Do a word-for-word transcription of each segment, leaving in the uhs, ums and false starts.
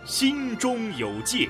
心中有戒。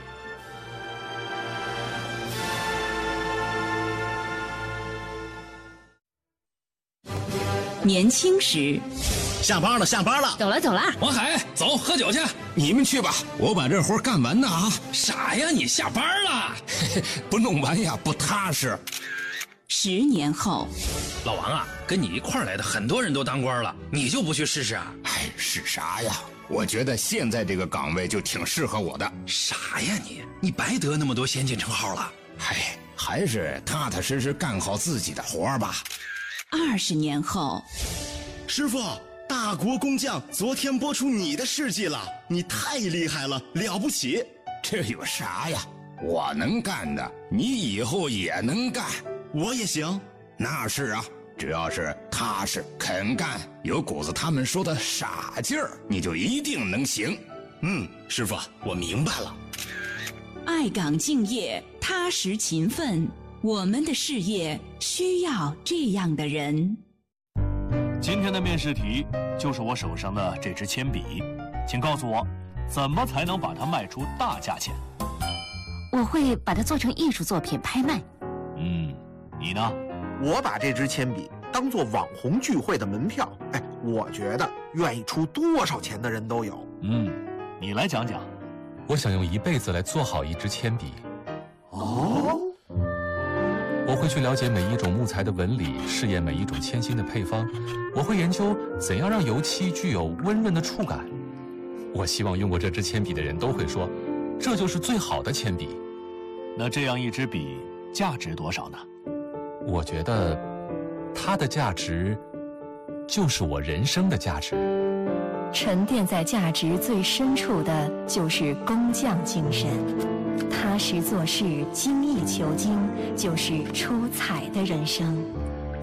年轻时， 下班了，下班了， 走了走了。 王海，走，喝酒去。 你们去吧，我把这活干完呢啊！ 傻呀，你下班了， 不弄完呀不踏实。 十年后， 老王啊，跟你一块儿来的很多人都当官了，你就不去试试啊？ 哎，是啥呀？我觉得现在这个岗位就挺适合我的。 傻呀你，你白得那么多先进称号了。 哎，还是踏踏实实干好自己的活儿吧。 二十年后， 师傅，大国工匠昨天播出你的事迹了，你太厉害了，了不起。 这有啥呀？我能干的，你以后也能干。 我也行。 那是啊，只要是踏实肯干，有股子他们说的傻劲儿，你就一定能行。 嗯，师傅，我明白了。 爱岗敬业，踏实勤奋，我们的事业需要这样的人。 今天的面试题就是我手上的这支铅笔，请告诉我，怎么才能把它卖出大价钱？ 我会把它做成艺术作品拍卖。 嗯，你呢？ 我把这支铅笔当做网红聚会的门票，哎，我觉得愿意出多少钱的人都有。 嗯，你来讲讲。 我想用一辈子来做好一支铅笔。 哦， 我会去了解每一种木材的纹理，试验每一种铅芯的配方。我会研究怎样让油漆具有温润的触感。我希望用过这支铅笔的人都会说，这就是最好的铅笔。 那这样一支笔价值多少呢？ 我觉得它的价值就是我人生的价值。 沉淀在价值最深处的就是工匠精神，踏实做事，精益求精，就是出彩的人生。